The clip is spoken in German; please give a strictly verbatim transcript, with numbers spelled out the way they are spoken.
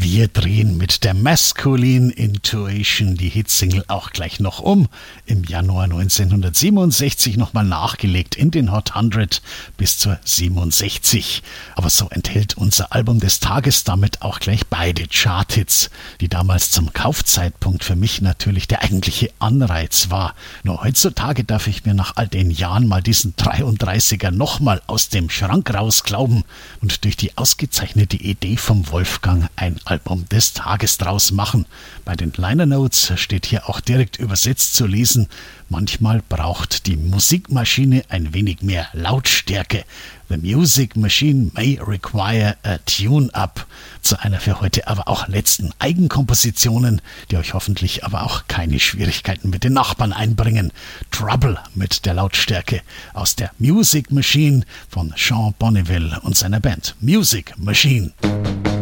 Wir drehen mit der Masculine Intuition die Hitsingle auch gleich noch um. Im Januar neunzehnhundertsiebenundsechzig nochmal nachgelegt in den Hot hundert bis zur siebenundsechzig. Aber so enthält unser Album des Tages damit auch gleich beide Charthits, die damals zum Kaufzeitpunkt für mich natürlich der eigentliche Anreiz war. Nur heutzutage darf ich mir nach all den Jahren mal diesen dreiunddreißiger nochmal aus dem Schrank rausglauben und durch die ausgezeichnete Idee vom Wolfgang ein Album des Tages draus machen. Bei den Liner Notes steht hier auch direkt übersetzt zu lesen: Manchmal braucht die Musikmaschine ein wenig mehr Lautstärke. The music machine may require a tune-up. Zu einer für heute aber auch letzten Eigenkompositionen, die euch hoffentlich aber auch keine Schwierigkeiten mit den Nachbarn einbringen. Trouble mit der Lautstärke aus der Music Machine von Sean Bonneville und seiner Band Music Machine.